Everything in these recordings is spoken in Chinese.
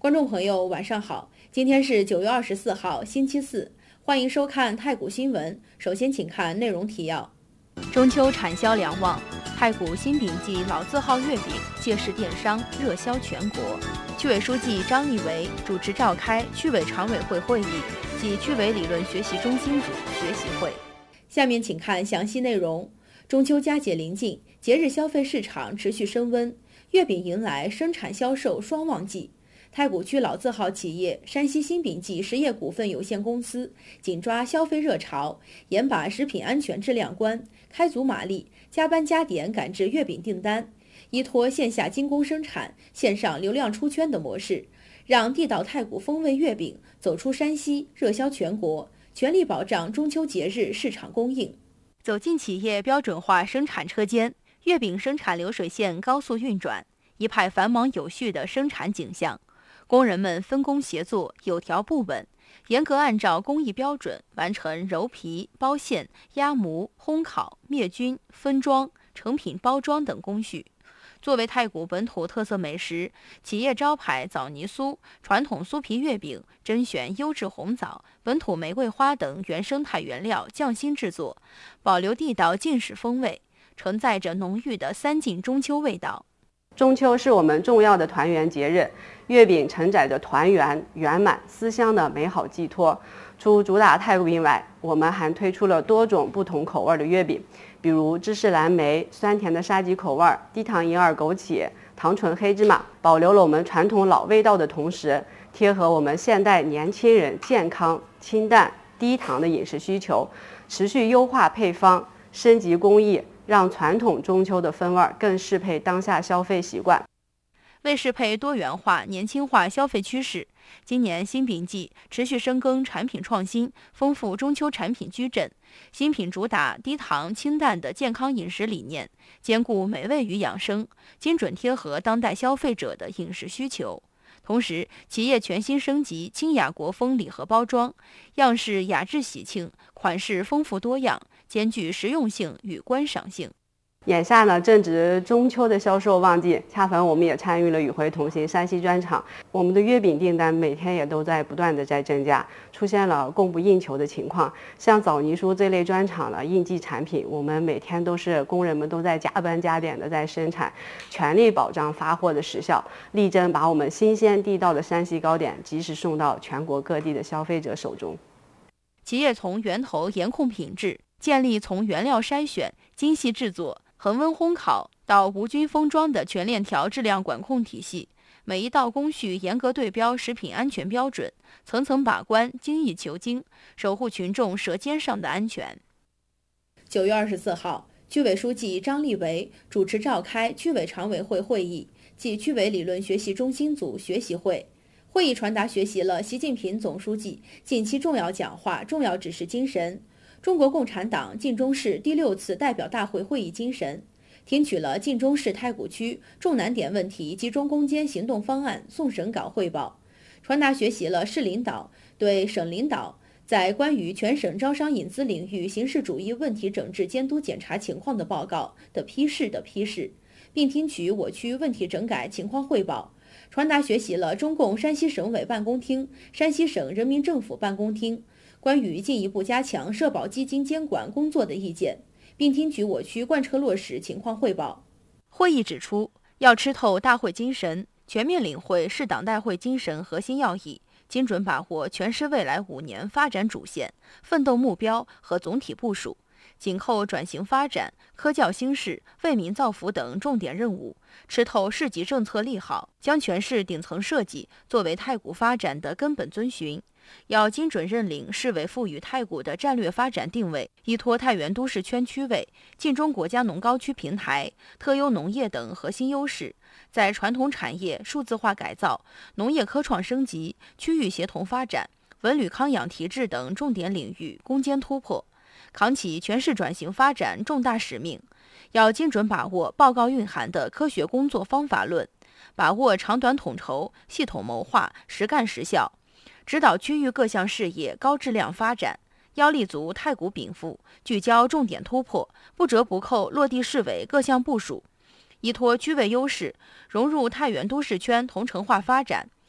观众朋友，晚上好，今天是9月24号，星期四，欢迎收看太谷新闻。首先，请看内容提要。中秋产销良旺，太谷新饼记老字号月饼借势电商，热销全国。区委书记张立维主持召开区委常委会会议及区委理论学习中心组学习会。下面请看详细内容。中秋佳节临近，节日消费市场持续升温，月饼迎来生产销售双旺季。太谷区老字号企业山西新饼记实业股份有限公司紧抓消费热潮，严把食品安全质量关，开足马力，加班加点赶制月饼订单，依托线下精工生产、线上流量出圈的模式，让地道太谷风味月饼走出山西，热销全国，全力保障中秋节日市场供应。走进企业标准化生产车间，月饼生产流水线高速运转，一派繁忙有序的生产景象。工人们分工协作，有条不紊，严格按照工艺标准完成揉皮、包馅、压模、烘烤、灭菌、分装、成品包装等工序。作为太谷本土特色美食，企业招牌枣泥酥、传统酥皮月饼甄选优质红枣、本土玫瑰花等原生态原料匠心制作，保留地道晋式风味，承载着浓郁的三晋中秋味道。 中秋是我们重要的团圆节日，月饼承载着团圆、圆满、思乡的美好寄托。除主打太谷饼外，我们还推出了多种不同口味的月饼，比如芝士蓝莓、酸甜的沙棘口味、低糖银耳枸杞、糖醇黑芝麻，保留了我们传统老味道的同时，贴合我们现代年轻人健康、清淡、低糖的饮食需求，持续优化配方，升级工艺，让传统中秋的风味更适配当下消费习惯。 为适配多元化、年轻化消费趋势，今年新饼记持续深耕产品创新，丰富中秋产品矩阵。新品主打低糖清淡的健康饮食理念，兼顾美味与养生，精准贴合当代消费者的饮食需求。同时，企业全新升级清雅国风礼盒包装，样式雅致喜庆，款式丰富多样，兼具实用性与观赏性。 眼下呢，正值中秋的销售旺季，恰逢我们也参与了与会同行山西专场，我们的月饼订单每天也都在不断的在增加，出现了供不应求的情况。像枣泥酥这类专场的应季产品，我们每天都是工人们都在加班加点的在生产，全力保障发货的时效，力争把我们新鲜地道的山西糕点及时送到全国各地的消费者手中。 企业从源头严控品质，建立从原料筛选、精细制作、恒温烘烤到无菌封装的全链条质量管控体系，每一道工序严格对标食品安全标准，层层把关，精益求精，守护群众舌尖上的安全。9月24号，区委书记张立维主持召开区委常委会会议暨区委理论学习中心组学习会。会议传达学习了习近平总书记近期重要讲话、重要指示精神，中国共产党晋中市第6次代表大会会议精神，听取了晋中市太谷区重难点问题集中攻坚行动方案送审稿汇报，传达学习了市领导对省领导在关于全省招商引资领域形式主义问题整治监督检查情况的报告的批示，并听取我区问题整改情况汇报，传达学习了中共山西省委办公厅、山西省人民政府办公厅关于进一步加强社保基金监管工作的意见，并听取我区贯彻落实情况汇报。会议指出，要吃透大会精神，全面领会市党代会精神核心要义，精准把握全市未来5年发展主线、奋斗目标和总体部署，紧扣转型发展、科教兴市、为民造福等重点任务，吃透市级政策利好，将全市顶层设计作为太谷发展的根本遵循。要精准认领市委赋予太谷的战略发展定位，依托太原都市圈区位、晋中国家农高区平台、特优农业等核心优势，在传统产业数字化改造、农业科创升级、区域协同发展、文旅康养提质等重点领域攻坚突破，扛起全市转型发展重大使命。要精准把握报告蕴含的科学工作方法论，把握长短统筹、系统谋划、实干实效，指导区域各项事业高质量发展，要立足太谷禀赋，聚焦重点突破，不折不扣落地市委各项部署，依托区位优势，融入太原都市圈同城化发展，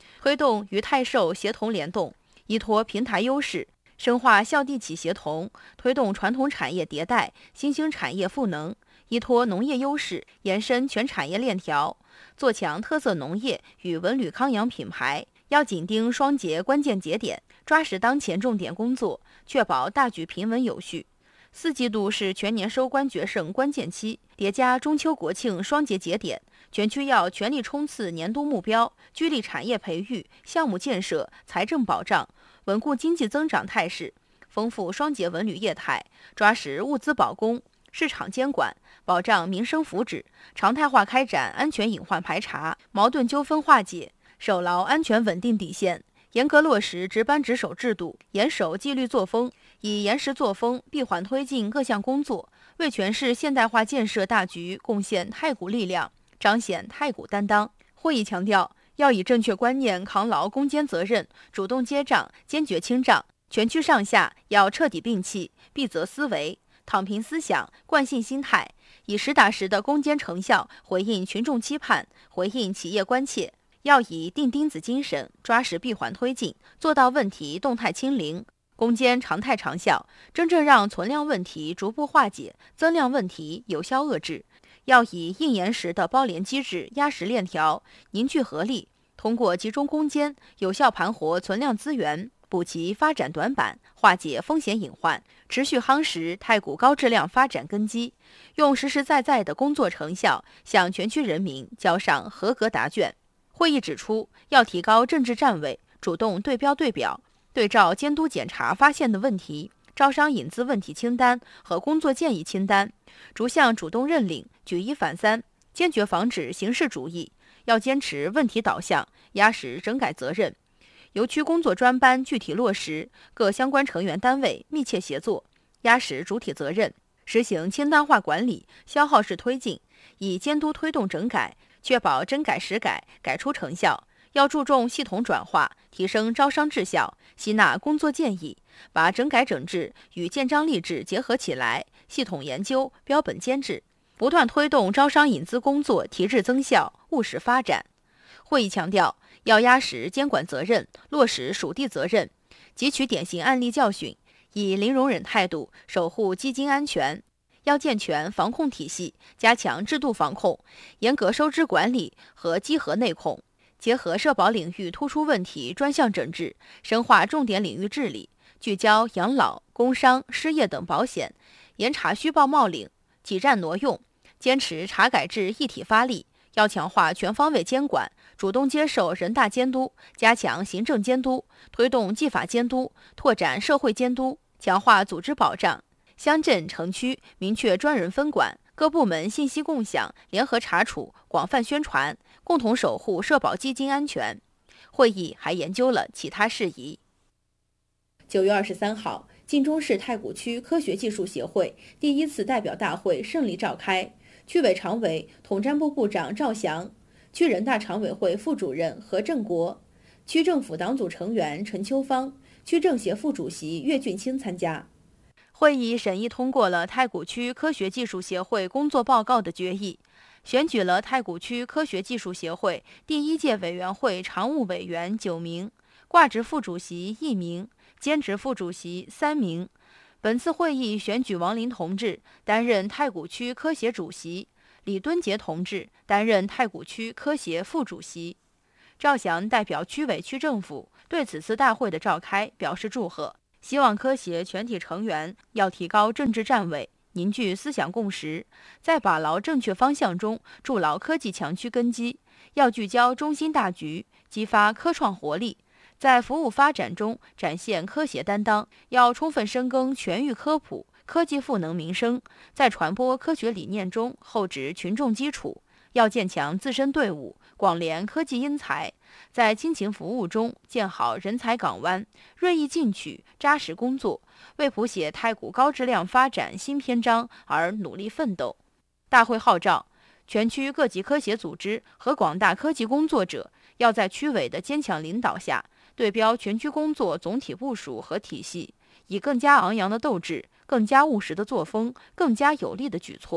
推动与太授协同联动，依托平台优势，深化校地企协同，推动传统产业迭代、新兴产业赋能，依托农业优势，延伸全产业链条，做强特色农业与文旅康养品牌。要紧盯双节关键节点，抓实当前重点工作，确保大局平稳有序。4季度是全年收官决胜关键期，叠加中秋国庆双节节点，全区要全力冲刺年度目标，聚力产业培育、项目建设、财政保障，稳固经济增长态势，丰富双节文旅业态，抓实物资保供、市场监管，保障民生福祉，常态化开展安全隐患排查、矛盾纠纷化解，守牢安全稳定底线，严格落实值班值守制度，严守纪律作风，以严实作风闭环推进各项工作，为全市现代化建设大局贡献太谷力量，彰显太谷担当。会议强调，要以正确观念扛牢攻坚责任，主动接账，坚决清账。全区上下要彻底摒弃避责思维、躺平思想、惯性心态，以实打实的攻坚成效回应群众期盼，回应企业关切。要以钉钉子精神，抓实闭环推进，做到问题动态清零，攻坚常态长效，真正让存量问题逐步化解，增量问题有效遏制。要以硬严实的包联机制压实链条，凝聚合力，通过集中攻坚，有效盘活存量资源，补齐发展短板，化解风险隐患，持续夯实太谷高质量发展根基，用实实在在的工作成效向全区人民交上合格答卷。会议指出，要提高政治站位，主动对标对表，对照监督检查发现的问题、招商引资问题清单和工作建议清单，逐项主动认领，举一反三，坚决防止形式主义。要坚持问题导向，压实整改责任。由区工作专班具体落实，各相关成员单位密切协作，压实主体责任，实行清单化管理、消耗式推进，以监督推动整改，确保真改实改，改出成效。要注重系统转化，提升招商质效，吸纳工作建议，把整改整治与建章立制结合起来，系统研究、标本兼治，不断推动招商引资工作提质增效、务实发展。会议强调，要压实监管责任，落实属地责任，汲取典型案例教训，以零容忍态度守护基金安全。要健全防控体系，加强制度防控，严格收支管理和稽核内控，结合社保领域突出问题专项整治，深化重点领域治理，聚焦养老、工伤、失业等保险，严查虚报冒领、挤占挪用，坚持查改制一体发力。要强化全方位监管，主动接受人大监督，加强行政监督，推动纪法监督，拓展社会监督，强化组织保障。乡镇、城区明确专人分管，各部门信息共享，联合查处，广泛宣传，共同守护社保基金安全。会议还研究了其他事宜。9月23号，晋中市太谷区科学技术协会第1次代表大会胜利召开，区委常委、统战部部长赵翔，区人大常委会副主任何正国，区政府党组成员陈秋芳，区政协副主席岳俊清参加。会议审议通过了太谷区科学技术协会工作报告的决议，选举了太谷区科学技术协会第1届委员会常务委员9名，挂职副主席1名，兼职副主席3名。本次会议选举王林同志担任太谷区科协主席，李敦杰同志担任太谷区科协副主席。赵翔代表区委区政府对此次大会的召开表示祝贺，希望科协全体成员要提高政治站位，凝聚思想共识，在把牢正确方向中筑牢科技强区根基，要聚焦中心大局，激发科创活力，在服务发展中展现科协担当，要充分深耕全域科普、科技赋能民生，在传播科学理念中厚植群众基础，要建强自身队伍，广联科技英才，在亲情服务中建好人才港湾，锐意进取，扎实工作，为谱写太谷高质量发展新篇章而努力奋斗。大会号召全区各级科协组织和广大科技工作者，要在区委的坚强领导下，对标全区工作总体部署和体系，以更加昂扬的斗志、更加务实的作风、更加有力的举措，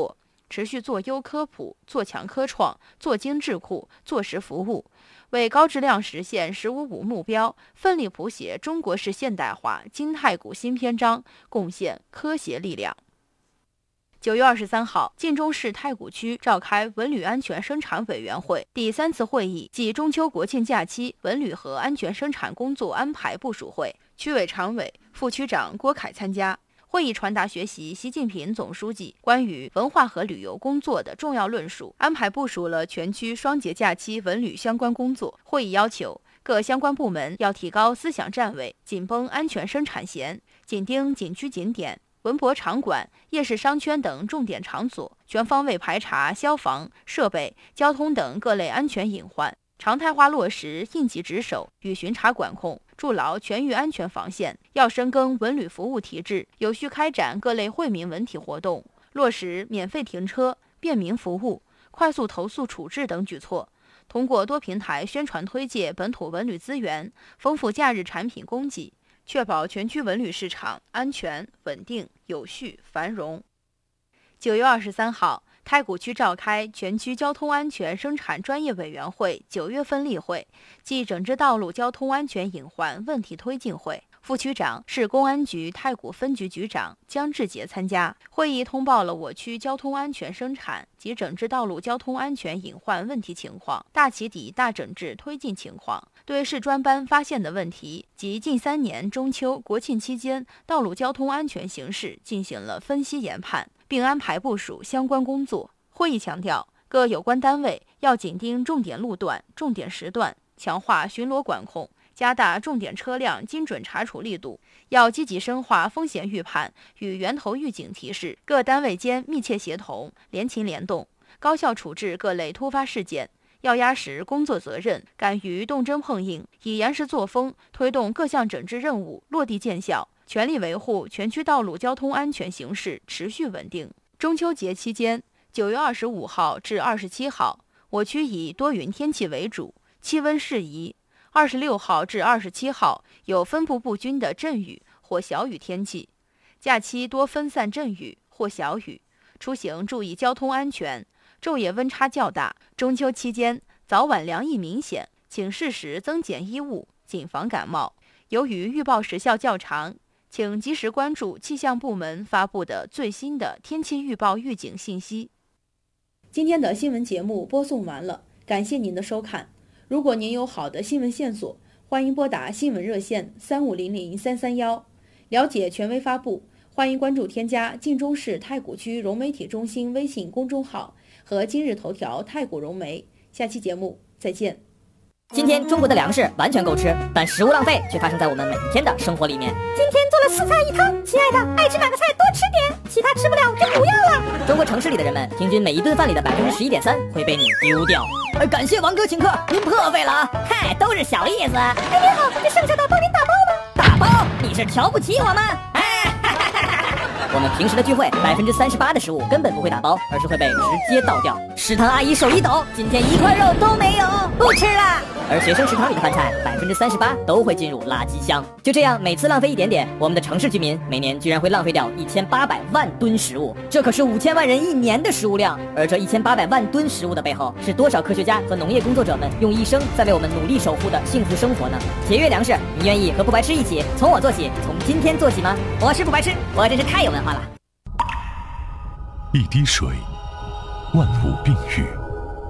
持续做优科普、做强科创、做精智库、做实服务，为高质量实现“15+5”目标，奋力谱写中国式现代化金太古新篇章，贡献科协力量。9月23号，晋中市太谷区召开文旅安全生产委员会第3次会议暨中秋国庆假期文旅和安全生产工作安排部署会，区委常委、副区长郭凯参加。会议传达学习习近平总书记关于文化和旅游工作的重要论述，安排部署了全区双节假期文旅相关工作。会议要求各相关部门要提高思想站位，紧绷安全生产线，紧盯景区景点、文博场馆、夜市商圈等重点场所，全方位排查消防、设备、交通等各类安全隐患，常态化落实应急值守与巡查管控，筑牢全域安全防线。要深耕文旅服务体制，有序开展各类惠民文体活动，落实免费停车、便民服务、快速投诉处置等举措。通过多平台宣传推介本土文旅资源，丰富假日产品供给，确保全区文旅市场安全、稳定、有序、繁荣。9月23号，太谷区召开全区交通安全生产专业委员会9月份例会暨整治道路交通安全隐患问题推进会，副区长、市公安局太谷分局局长姜志杰参加。会议通报了我区交通安全生产及整治道路交通安全隐患问题情况、大起底大整治推进情况，对市专班发现的问题及近3年中秋、国庆期间道路交通安全形势进行了分析研判，并安排部署相关工作。会议强调，各有关单位要紧盯重点路段、重点时段，强化巡逻管控，加大重点车辆精准查处力度，要积极深化风险预判与源头预警提示，各单位间密切协同、联勤联动，高效处置各类突发事件。要压实工作责任，敢于动真碰硬，以严实作风推动各项整治任务落地见效，全力维护全区道路交通安全形势持续稳定。中秋节期间，9月25号至27号，我区以多云天气为主，气温适宜。26号至27号有分布不均的阵雨或小雨天气，假期多分散阵雨或小雨，出行注意交通安全。昼夜温差较大，中秋期间早晚凉意明显，请适时增减衣物，谨防感冒。由于预报时效较长，请及时关注气象部门发布的最新的天气预报预警信息。今天的新闻节目播送完了，感谢您的收看。如果您有好的新闻线索，欢迎拨打新闻热线3500-331，了解权威发布。欢迎关注添加晋中市太谷区融媒体中心微信公众号和今日头条太谷融媒。下期节目再见。 今天中国的粮食完全够吃，但食物浪费却发生在我们每一天的生活里面。 今天做了4菜1汤，亲爱的，爱吃哪个菜多吃点，其他吃不了就不要了。 中国城市里的人们，平均每一顿饭里的11.3%会被你丢掉。感谢王哥请客，您破费了啊！嗨，都是小意思。 哎，您好，这剩下的帮您打包吗？ 打包？你是瞧不起我们？我们平时的聚会，38%的食物根本不会打包，而是会被直接倒掉。食堂阿姨手一抖，今天1块肉都没有，不吃了。而学生食堂里的饭菜，38%都会进入垃圾箱。就这样，每次浪费一点点，我们的城市居民每年居然会浪费掉1800万吨食物，这可是5000万人1年的食物量。而这1800万吨食物的背后，是多少科学家和农业工作者们用一生在为我们努力守护的幸福生活呢？节约粮食，你愿意和不白痴一起从我做起，从今天做起吗？我是不白痴，我真是太有文化了。 一滴水，万物并育；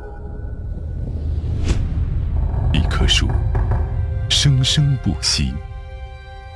一棵树，生生不息。